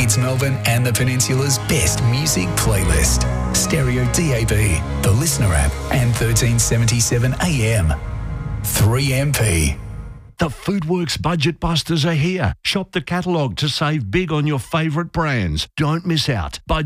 It's Melbourne and the Peninsula's best music playlist. Stereo DAB, the Listener app, and 1377 AM. 3MP. The Foodworks Budget Busters are here. Shop the catalogue to save big on your favourite brands. Don't miss out. Budget